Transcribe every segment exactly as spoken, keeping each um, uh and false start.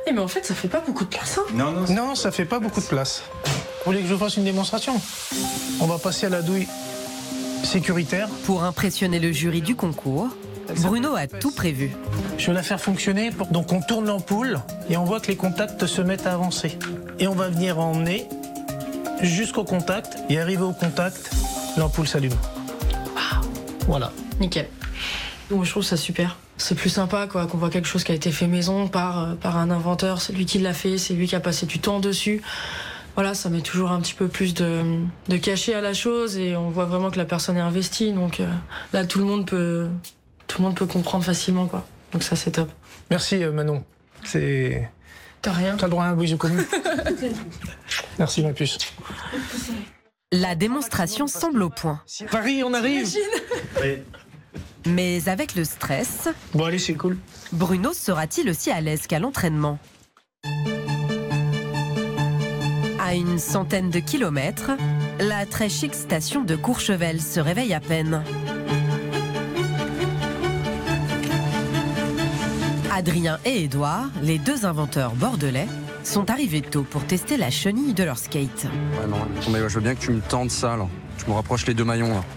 Eh mais en fait, ça fait pas beaucoup de place, hein. Non, non, Non, ça fait pas beaucoup de place. Vous voulez que je vous fasse une démonstration? On va passer à la douille sécuritaire. Pour impressionner le jury du concours, Bruno a tout prévu. Je vais la faire fonctionner. Pour... Donc on tourne l'ampoule et on voit que les contacts se mettent à avancer. Et on va venir emmener jusqu'au contact. Et arrivé au contact, l'ampoule s'allume. Voilà. Nickel. Donc je trouve ça super. C'est plus sympa quoi, qu'on voit quelque chose qui a été fait maison par, euh, par un inventeur. C'est lui qui l'a fait, c'est lui qui a passé du temps dessus. Voilà, ça met toujours un petit peu plus de, de cachet à la chose et on voit vraiment que la personne est investie. Donc euh, là, tout le monde peut, tout le monde peut comprendre facilement quoi. Donc ça, c'est top. Merci euh, Manon. C'est... T'as rien. T'as le droit à un bisou commun. Merci ma puce. La démonstration semble au point. Paris, on arrive. Oui. Mais avec le stress, Bon allez, c'est cool. Bruno sera-t-il aussi à l'aise qu'à l'entraînement? À une centaine de kilomètres, la très chic station de Courchevel se réveille à peine. Adrien et Édouard, les deux inventeurs bordelais, sont arrivés tôt pour tester la chenille de leur skate. Ouais, non, mais ouais, je veux bien que tu me tendes ça, là. Tu me rapproches les deux maillons, là.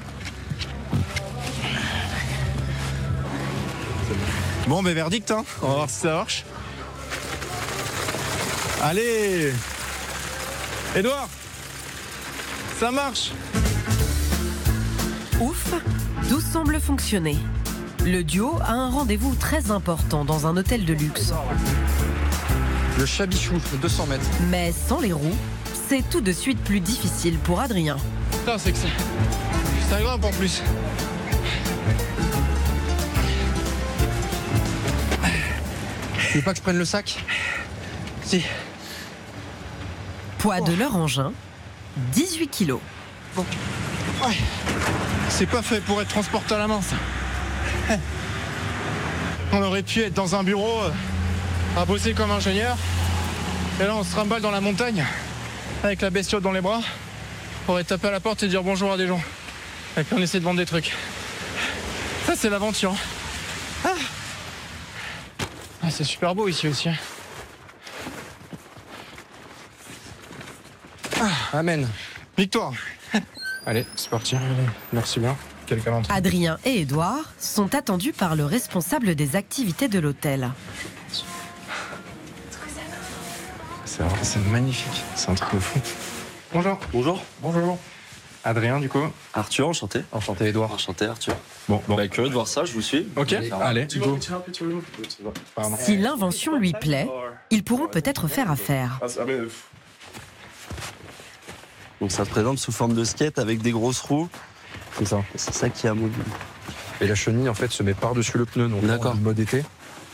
Bon, ben verdict, hein. On va voir si ça marche. Allez, Édouard, ça marche. Ouf, tout semble fonctionner. Le duo a un rendez-vous très important dans un hôtel de luxe. Le Chabichou, deux cents mètres. Mais sans les roues, c'est tout de suite plus difficile pour Adrien. Putain, c'est que c'est... C'est un grimpe en plus. Tu veux pas que je prenne le sac? Si. Poids de leur engin, dix-huit kilos. Bon. Ouais. C'est pas fait pour être transporté à la main, ça. On aurait pu être dans un bureau euh, à bosser comme ingénieur. Et là, on se trimballe dans la montagne avec la bestiole dans les bras. On aurait tapé à la porte et dire bonjour à des gens. Et puis on essaie de vendre des trucs. Ça, c'est l'aventure. Ah. Ah, c'est super beau ici aussi. Ah, amen. Victoire. Allez, c'est parti. Merci bien. Quel calendrier. Adrien et Édouard sont attendus par le responsable des activités de l'hôtel. C'est vrai, c'est magnifique. C'est un truc de fou. Bonjour. Bonjour. Bonjour. Adrien, du coup. Arthur, enchanté. Enchanté, Édouard. Enchanté, Arthur. Bon, bon. Bah, curieux de voir ça, je vous suis. Ok, allez, du coup. Pardon. Si l'invention lui plaît, ils pourront peut-être faire affaire. Donc ça se présente sous forme de skate avec des grosses roues. C'est ça. C'est ça qui est amovible. Et la chenille, en fait, se met par-dessus le pneu. Donc, D'accord. le mode été.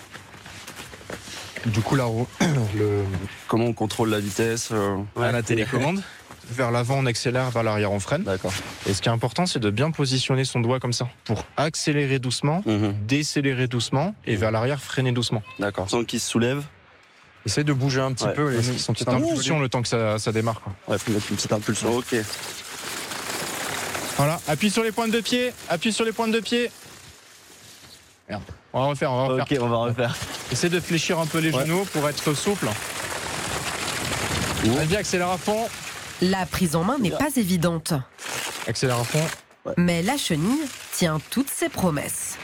Du coup, la roue, le... Comment on contrôle la vitesse euh... À la télécommande. Vers l'avant, on accélère, vers l'arrière, on freine. D'accord. Et ce qui est important, c'est de bien positionner son doigt comme ça pour accélérer doucement, Mhm. décélérer doucement et vers l'arrière, freiner doucement. D'accord. Sans qu'il se soulève. Essaye de bouger un petit Ouais. peu. Les... Une petite impulsion le temps que ça, ça démarre, quoi. Ouais, faut mettre une petite impulsion. Ok. Voilà, appuie sur les pointes de pied, appuie sur les pointes de pied. Merde. On va refaire, on va refaire. Ok, on va refaire. Essaie de fléchir un peu les Ouais. genoux pour être souple. Ouh. Vas-y, accélère à fond. La prise en main n'est pas évidente. Accélère à fond. Mais la chenille tient toutes ses promesses.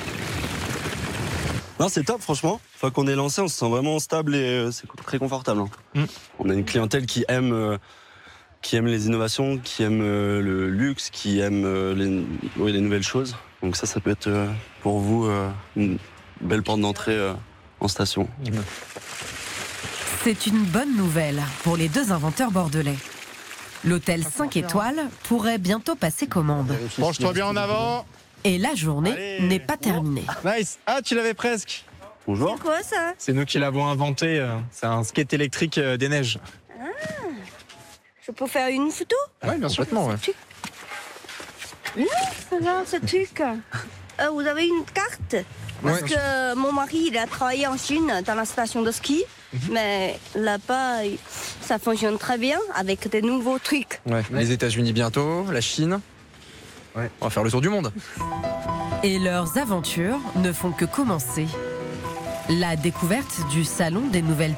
Non, c'est top, franchement. Une fois qu'on est lancé, on se sent vraiment stable et euh, c'est très confortable. hein. Mm. On a une clientèle qui aime, euh, qui aime les innovations, qui aime euh, le luxe, qui aime euh, les, oui, les nouvelles choses. Donc ça, ça peut être euh, pour vous euh, une belle porte d'entrée euh, en station. C'est une bonne nouvelle pour les deux inventeurs bordelais. L'hôtel cinq étoiles pourrait bientôt passer commande. Penche-toi bien en avant. Et la journée Allez. n'est pas terminée. Nice. Ah, tu l'avais presque. Bonjour. Quoi ça? C'est nous qui l'avons inventé. euh, C'est un skate électrique euh, des neiges. Je peux faire une photo? Oui, bien sûr. Complètement, ouais. Regarde ce truc. Euh, vous avez une carte? Parce Ouais. que mon mari il a travaillé en Chine dans la station de ski. Mais là-bas, il- ça fonctionne très bien avec des nouveaux trucs. Ouais. Les États-Unis bientôt, la Chine. Ouais. On va faire le tour du monde. Et leurs aventures ne font que commencer. La découverte du salon des nouvelles